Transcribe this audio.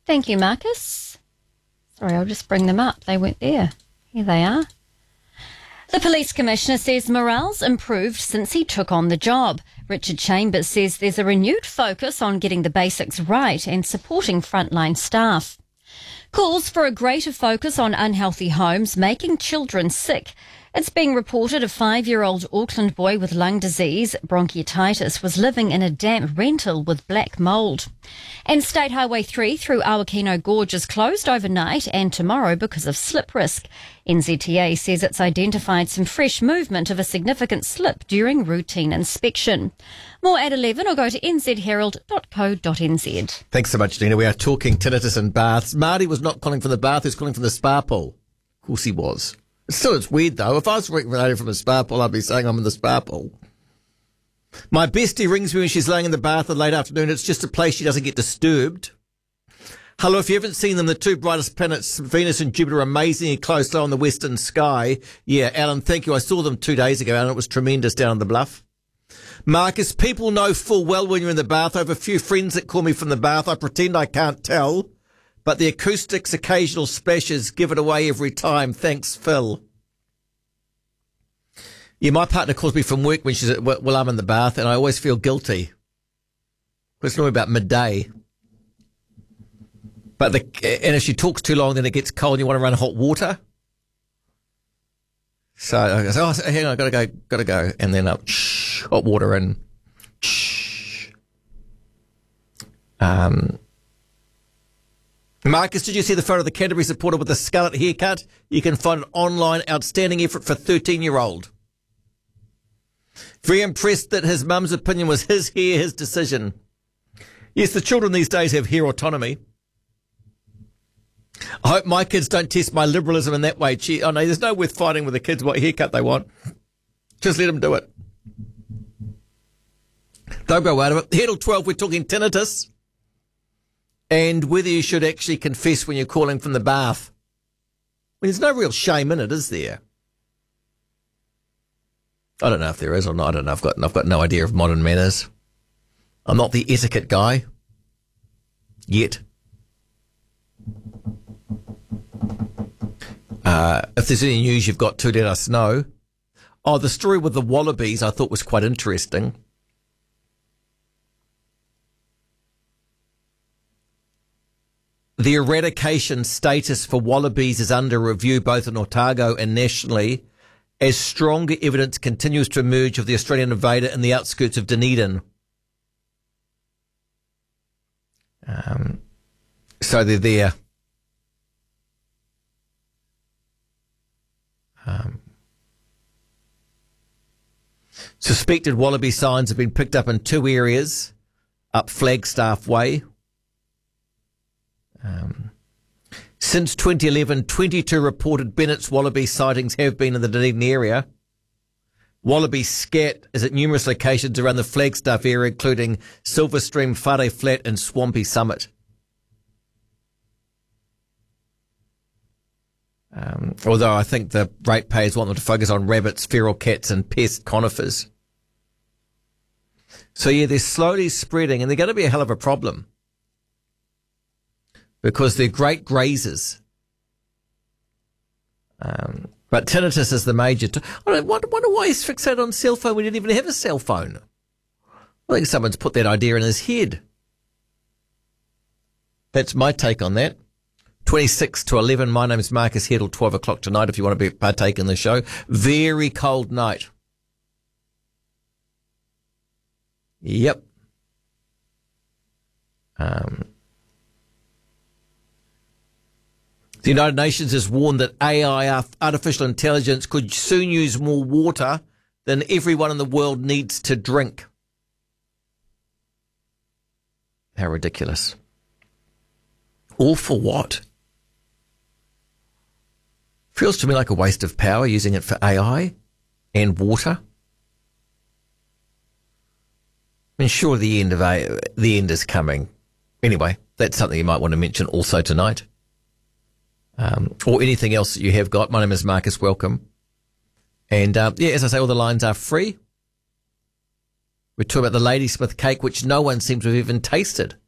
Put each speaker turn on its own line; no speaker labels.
Thank you, Marcus. Sorry, I'll just bring them up. They weren't there. Here they are. The Police Commissioner says morale's improved since he took on the job. Richard Chambers says there's a renewed focus on getting the basics right and supporting frontline staff. Calls for a greater focus on unhealthy homes making children sick. It's being reported a 5-year-old Auckland boy with lung disease, bronchitis, was living in a damp rental with black mould. And State Highway 3 through Awakino Gorge is closed overnight and tomorrow because of slip risk. NZTA says it's identified some fresh movement of a significant slip during routine inspection. More at 11 or go to nzherald.co.nz.
Thanks so much, Dina. We are talking tinnitus and baths. Marty was not calling from the bath, he was calling from the spa pool. Of course he was. Still, it's weird, though. If I was related from a spa pool, I'd be saying I'm in the spa pool. My bestie rings me when she's laying in the bath in the late afternoon. It's just a place she doesn't get disturbed. Hello, if you haven't seen them, the two brightest planets, Venus and Jupiter, are amazingly close low in the western sky. Yeah, Alan, thank you. I saw them 2 days ago, and it was tremendous down on the bluff. Marcus, people know full well when you're in the bath. I have a few friends that call me from the bath. I pretend I can't tell. But the acoustics, occasional splashes, give it away every time. Thanks, Phil. Yeah, my partner calls me from work when she's well, I'm in the bath, and I always feel guilty. It's normally about midday. And if she talks too long, then it gets cold and you want to run hot water. So I go, oh, hang on, gotta go. And then hot water and Marcus, did you see the photo of the Canterbury supporter with the scarlet haircut? You can find it online. Outstanding effort for 13-year-old. Very impressed that his mum's opinion was his hair, his decision. Yes, the children these days have hair autonomy. I hope my kids don't test my liberalism in that way. Oh no, there's no worth fighting with the kids what haircut they want. Just let them do it. Don't go out of it. Headle 12, we're talking tinnitus. And whether you should actually confess when you're calling from the bath. I mean, there's no real shame in it, is there? I don't know if there is or not. I don't know. I've got no idea of modern manners. I'm not the etiquette guy. Yet. If there's any news you've got to let us know. Oh, the story with the wallabies I thought was quite interesting. The eradication status for wallabies is under review both in Otago and nationally as stronger evidence continues to emerge of the Australian invader in the outskirts of Dunedin. So they're there. Suspected wallaby signs have been picked up in 2 areas up Flagstaff Way. Since 2011, 22 reported Bennett's wallaby sightings have been in the Dunedin area. Wallaby scat is at numerous locations around the Flagstaff area, including Silverstream, Whare Flat and Swampy Summit. Although I think the ratepayers want them to focus on rabbits, feral cats and pest conifers. So yeah, they're slowly spreading and they're going to be a hell of a problem. Because they're great grazers. But tinnitus is the major. I wonder why he's fixated on cell phone. We didn't even have a cell phone. I think someone's put that idea in his head. That's my take on that. 26 to 11. My name is Marcus Heddle. 12 o'clock tonight if you want to partake in the show. Very cold night. Yep. The United Nations has warned that AI, artificial intelligence, could soon use more water than everyone in the world needs to drink. How ridiculous. All for what? Feels to me like a waste of power using it for AI and water. I mean, sure, the end is coming. Anyway, that's something you might want to mention also tonight. Or anything else that you have got. My name is Marcus. Welcome. And, as I say, all the lines are free. We're talking about the Ladysmith cake, which no one seems to have even tasted.